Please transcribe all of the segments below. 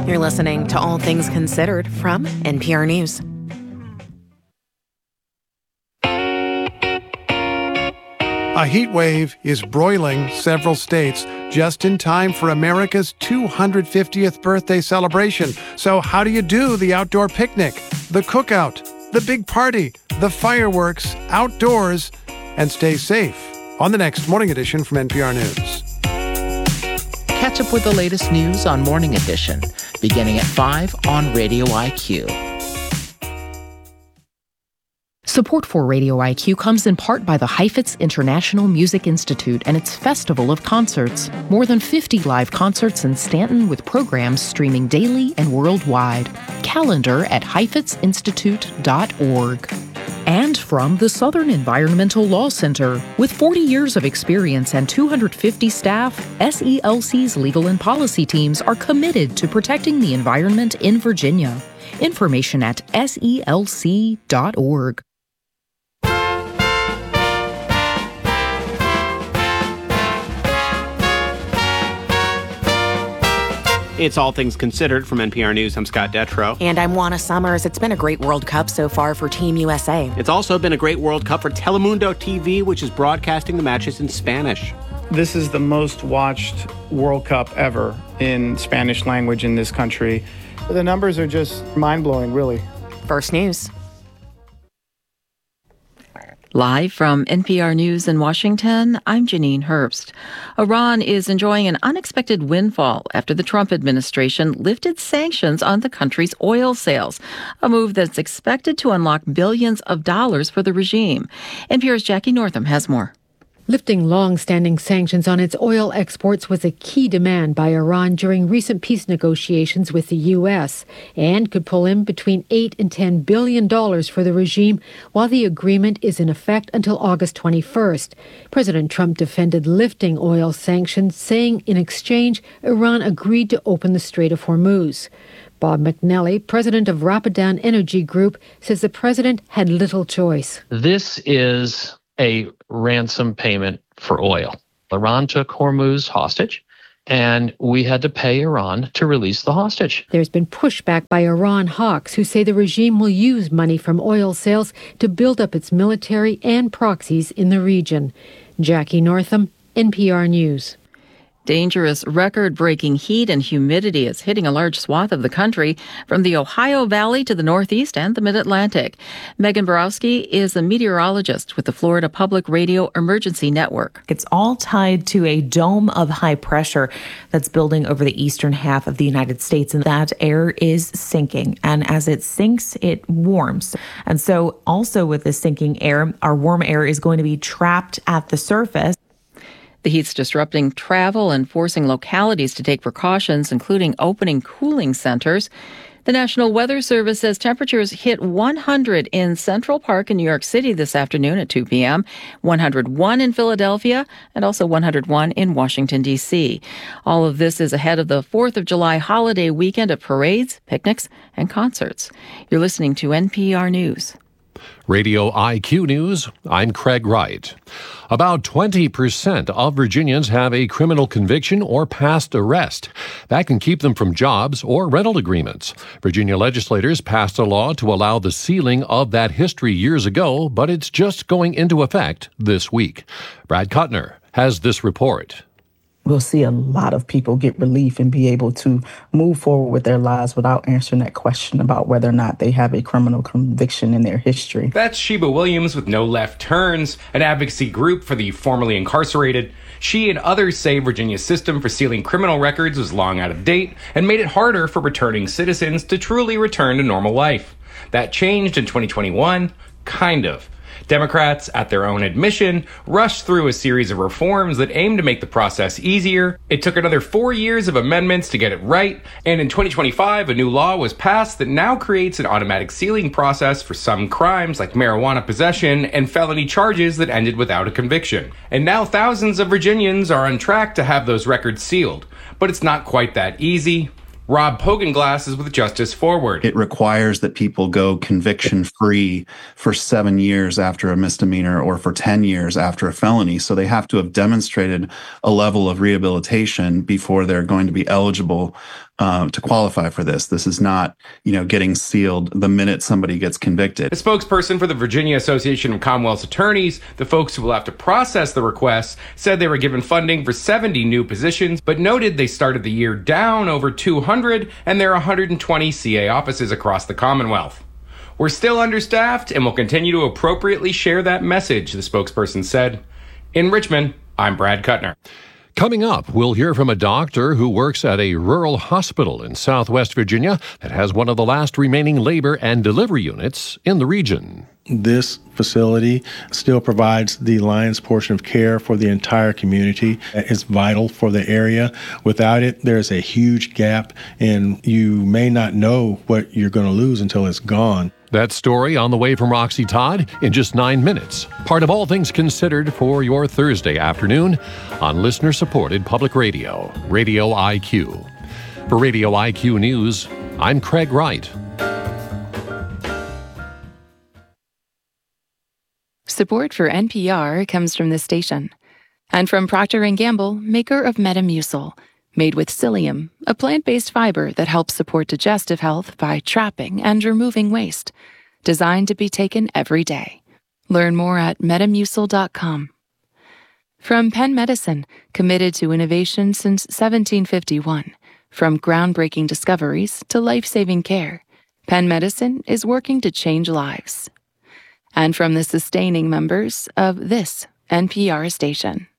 You're listening to All Things Considered from NPR News. A heat wave is broiling several states just in time for America's 250th birthday celebration. So how do you do the outdoor picnic, the cookout, the big party, the fireworks, outdoors, and stay safe? On the next Morning Edition from NPR News. Catch up with the latest news on Morning Edition, beginning at 5 on Radio IQ. Support for Radio IQ comes in part by the Heifetz International Music Institute and its Festival of Concerts. More than 50 live concerts in Stanton with programs streaming daily and worldwide. Calendar at heifetzinstitute.org. And from the Southern Environmental Law Center. With 40 years of experience and 250 staff, SELC's legal and policy teams are committed to protecting the environment in Virginia. Information at selc.org. It's All Things Considered from NPR News. I'm Scott Detrow. And I'm Juana Summers. It's been a great World Cup so far for Team USA. It's also been a great World Cup for Telemundo TV, which is broadcasting the matches in Spanish. This is the most watched World Cup ever in Spanish language in this country. The numbers are just mind-blowing, really. First News. Live from NPR News in Washington, I'm Janine Herbst. Iran is enjoying an unexpected windfall after the Trump administration lifted sanctions on the country's oil sales, a move that's expected to unlock billions of dollars for the regime. NPR's Jackie Northam has more. Lifting long-standing sanctions on its oil exports was a key demand by Iran during recent peace negotiations with the U.S. and could pull in between $8 and $10 billion for the regime while the agreement is in effect until August 21st. President Trump defended lifting oil sanctions, saying in exchange, Iran agreed to open the Strait of Hormuz. Bob McNally, president of Rapidan Energy Group, says the president had little choice. This is a ransom payment for oil. Iran took Hormuz hostage, and we had to pay Iran to release the hostage. There's been pushback by Iran hawks who say the regime will use money from oil sales to build up its military and proxies in the region. Jackie Northam, NPR News. Dangerous record-breaking heat and humidity is hitting a large swath of the country, from the Ohio Valley to the Northeast and the Mid-Atlantic. Megan Borowski is a meteorologist with the Florida Public Radio Emergency Network. It's all tied to a dome of high pressure that's building over the eastern half of the United States, and that air is sinking. And as it sinks, it warms. And so also with the sinking air, our warm air is going to be trapped at the surface. The heat's disrupting travel and forcing localities to take precautions, including opening cooling centers. The National Weather Service says temperatures hit 100 in Central Park in New York City this afternoon at 2 p.m., 101 in Philadelphia, and also 101 in Washington, D.C. All of this is ahead of the 4th of July holiday weekend of parades, picnics, and concerts. You're listening to NPR News. Radio IQ News, I'm Craig Wright. About 20% of Virginians have a criminal conviction or past arrest. That can keep them from jobs or rental agreements. Virginia legislators passed a law to allow the sealing of that history years ago, but it's just going into effect this week. Brad Kuttner has this report. We'll see a lot of people get relief and be able to move forward with their lives without answering that question about whether or not they have a criminal conviction in their history. That's Sheba Williams with No Left Turns, an advocacy group for the formerly incarcerated. She and others say Virginia's system for sealing criminal records was long out of date and made it harder for returning citizens to truly return to normal life. That changed in 2021, kind of. Democrats, at their own admission, rushed through a series of reforms that aimed to make the process easier. It took another 4 years of amendments to get it right, and in 2025, a new law was passed that now creates an automatic sealing process for some crimes like marijuana possession and felony charges that ended without a conviction. And now thousands of Virginians are on track to have those records sealed. But it's not quite that easy. Rob Pogenglass is with Justice Forward. It requires that people go conviction-free for 7 years after a misdemeanor or for 10 years after a felony. So they have to have demonstrated a level of rehabilitation before they're going to be eligible to qualify for this. This is not, getting sealed the minute somebody gets convicted. A spokesperson for the Virginia Association of Commonwealth's Attorneys, the folks who will have to process the requests, said they were given funding for 70 new positions, but noted they started the year down over 200, and there are 120 CA offices across the Commonwealth. We're still understaffed and will continue to appropriately share that message, the spokesperson said. In Richmond, I'm Brad Kuttner. Coming up, we'll hear from a doctor who works at a rural hospital in Southwest Virginia that has one of the last remaining labor and delivery units in the region. This facility still provides the lion's portion of care for the entire community. It's vital for the area. Without it, there's a huge gap, and you may not know what you're going to lose until it's gone. That story on the way from Roxy Todd in just 9 minutes. Part of All Things Considered for your Thursday afternoon on listener-supported public radio, Radio IQ. For Radio IQ News, I'm Craig Wright. Support for NPR comes from this station and from Procter & Gamble, maker of Metamucil, made with psyllium, a plant-based fiber that helps support digestive health by trapping and removing waste. Designed to be taken every day. Learn more at metamucil.com. From Penn Medicine, committed to innovation since 1751. From groundbreaking discoveries to life-saving care, Penn Medicine is working to change lives. And from the sustaining members of this NPR station.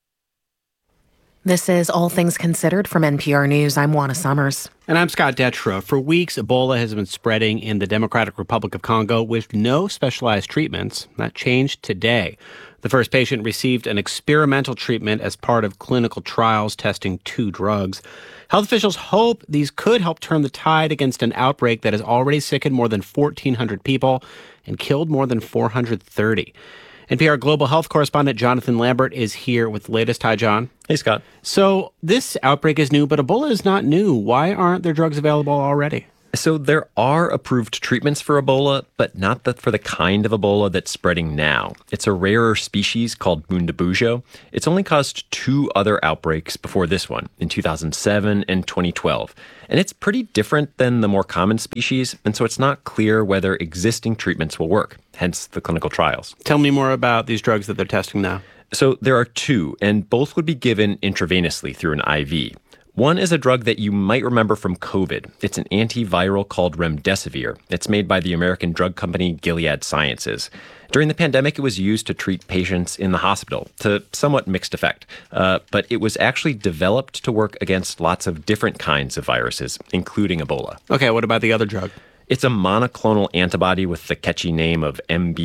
This is All Things Considered from NPR News. I'm Juana Summers. And I'm Scott Detrow. For weeks, Ebola has been spreading in the Democratic Republic of Congo with no specialized treatments. That changed today. The first patient received an experimental treatment as part of clinical trials testing 2 drugs. Health officials hope these could help turn the tide against an outbreak that has already sickened more than 1,400 people and killed more than 430. NPR Global Health correspondent Jonathan Lambert is here with the latest. Hi, John. Hey, Scott. So this outbreak is new, but Ebola is not new. Why aren't there drugs available already? So there are approved treatments for Ebola, but not for the kind of Ebola that's spreading now. It's a rarer species called Bundibugyo. It's only caused 2 other outbreaks before this one, in 2007 and 2012. And it's pretty different than the more common species, and so it's not clear whether existing treatments will work, hence the clinical trials. Tell me more about these drugs that they're testing now. So there are 2, and both would be given intravenously through an IV. One is a drug that you might remember from COVID. It's an antiviral called remdesivir. It's made by the American drug company Gilead Sciences. During the pandemic, it was used to treat patients in the hospital, to somewhat mixed effect. But it was actually developed to work against lots of different kinds of viruses, including Ebola. Okay, what about the other drug? It's a monoclonal antibody with the catchy name of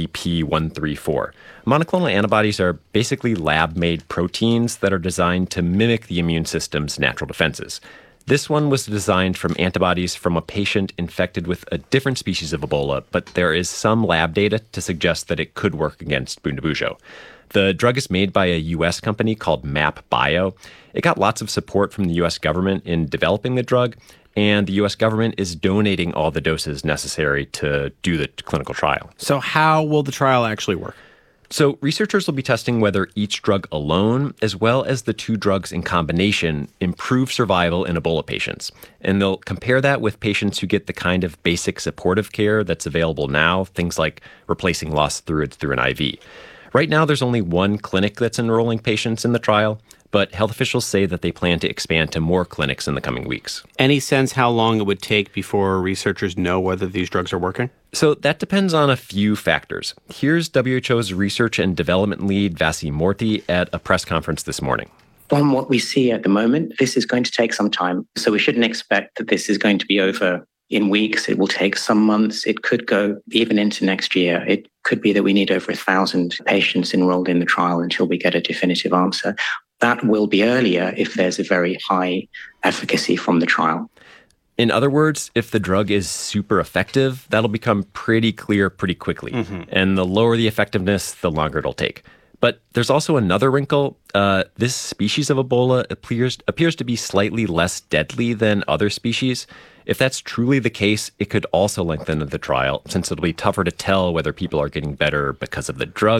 MBP134. Monoclonal antibodies are basically lab-made proteins that are designed to mimic the immune system's natural defenses. This one was designed from antibodies from a patient infected with a different species of Ebola, but there is some lab data to suggest that it could work against Bundibugyo. The drug is made by a U.S. company called MAP Bio. It got lots of support from the U.S. government in developing the drug, and the U.S. government is donating all the doses necessary to do the clinical trial. So how will the trial actually work? So researchers will be testing whether each drug alone, as well as the 2 drugs in combination, improve survival in Ebola patients. And they'll compare that with patients who get the kind of basic supportive care that's available now, things like replacing lost fluids through an IV. Right now, there's only 1 clinic that's enrolling patients in the trial, but health officials say that they plan to expand to more clinics in the coming weeks. Any sense how long it would take before researchers know whether these drugs are working? So that depends on a few factors. Here's WHO's research and development lead, Vasi Morthy, at a press conference this morning. From what we see at the moment, this is going to take some time. So we shouldn't expect that this is going to be over in weeks. It will take some months. It could go even into next year. It could be that we need over 1,000 patients enrolled in the trial until we get a definitive answer. That will be earlier if there's a very high efficacy from the trial. In other words, if the drug is super effective, that'll become pretty clear pretty quickly. And the lower the effectiveness, the longer it'll take. But there's also another wrinkle. This species of Ebola appears to be slightly less deadly than other species. If that's truly the case, it could also lengthen the trial, since it'll be tougher to tell whether people are getting better because of the drug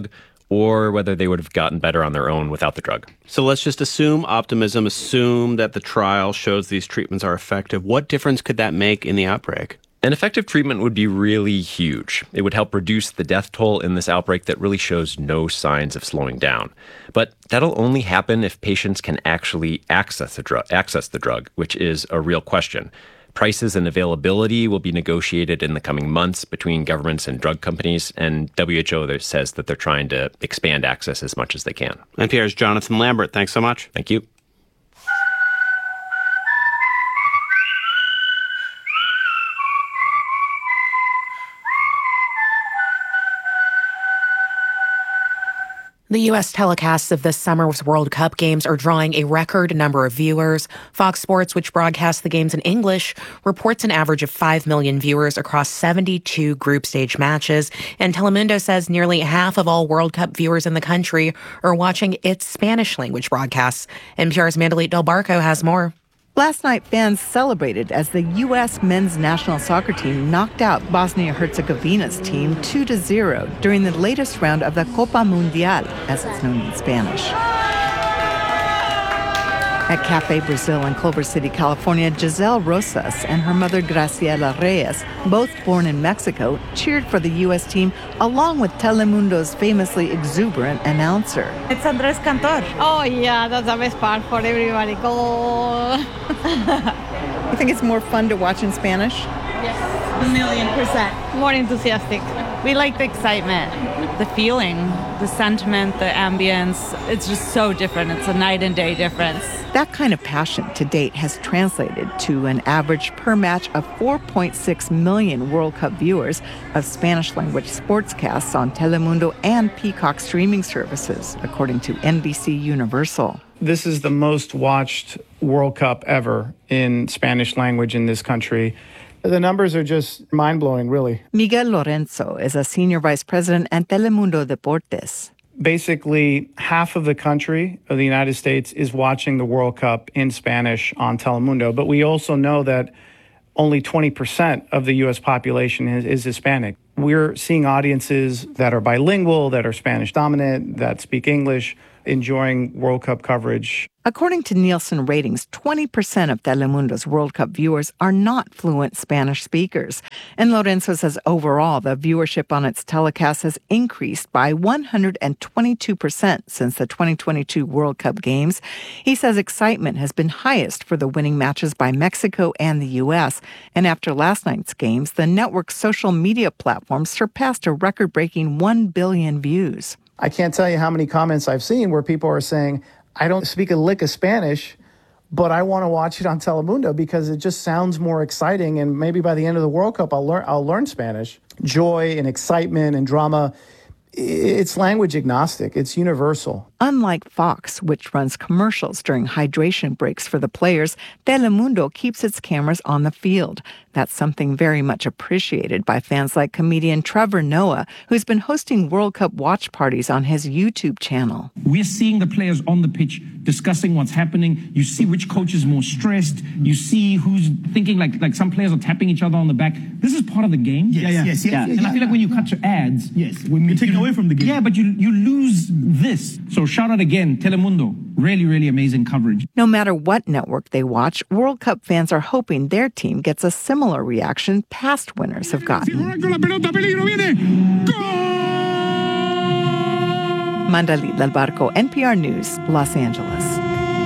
or whether they would have gotten better on their own without the drug. So let's just assume optimism, assume that the trial shows these treatments are effective. What difference could that make in the outbreak? An effective treatment would be really huge. It would help reduce the death toll in this outbreak that really shows no signs of slowing down. But that'll only happen if patients can actually access the drug, which is a real question. Prices and availability will be negotiated in the coming months between governments and drug companies, and WHO says that they're trying to expand access as much as they can. NPR's Jonathan Lambert, thanks so much. Thank you. The U.S. telecasts of this summer's World Cup games are drawing a record number of viewers. Fox Sports, which broadcasts the games in English, reports an average of 5 million viewers across 72 group stage matches. And Telemundo says nearly half of all World Cup viewers in the country are watching its Spanish language broadcasts. NPR's Mandalit Del Barco has more. Last night, fans celebrated as the U.S. men's national soccer team knocked out Bosnia-Herzegovina's team 2-0 during the latest round of the Copa Mundial, as it's known in Spanish. At Cafe Brazil in Culver City, California, Giselle Rosas and her mother Graciela Reyes, both born in Mexico, cheered for the U.S. team along with Telemundo's famously exuberant announcer. It's Andres Cantor. Oh, yeah, that's the best part for everybody. Go! You think it's more fun to watch in Spanish? Yes, 1,000,000%. More enthusiastic. We like the excitement, the feeling, the sentiment, the ambience. It's just so different. It's a night and day difference. That kind of passion to date has translated to an average per match of 4.6 million World Cup viewers of Spanish-language sportscasts on Telemundo and Peacock streaming services, according to NBC Universal. This is the most watched World Cup ever in Spanish language in this country. The numbers are just mind-blowing, really. Miguel Lorenzo is a senior vice president at Telemundo Deportes. Basically, half of the country of the United States is watching the World Cup in Spanish on Telemundo. But we also know that only 20% of the U.S. population is Hispanic. We're seeing audiences that are bilingual, that are Spanish dominant, that speak English, enjoying World Cup coverage. According to Nielsen ratings, 20% of Telemundo's World Cup viewers are not fluent Spanish speakers. And Lorenzo says overall, the viewership on its telecast has increased by 122% since the 2022 World Cup games. He says excitement has been highest for the winning matches by Mexico and the U.S. And after last night's games, the network's social media platform surpassed a record-breaking 1 billion views. I can't tell you how many comments I've seen where people are saying, I don't speak a lick of Spanish, but I want to watch it on Telemundo because it just sounds more exciting. And maybe by the end of the World Cup, I'll learn Spanish. Joy and excitement and drama. It's language agnostic. It's universal. Unlike Fox, which runs commercials during hydration breaks for the players, Telemundo keeps its cameras on the field. That's something very much appreciated by fans like comedian Trevor Noah, who's been hosting World Cup watch parties on his YouTube channel. We're seeing the players on the pitch discussing what's happening. You see which coach is more stressed. You see who's thinking like some players are tapping each other on the back. This is part of the game. Yes. And I feel like when you cut to ads, when you take away from the game. Yeah, but you lose this. So shout out again, Telemundo. Really, really amazing coverage. No matter what network they watch, World Cup fans are hoping their team gets a similar reaction past winners have gotten. Mandalit Del Barco, NPR News, Los Angeles.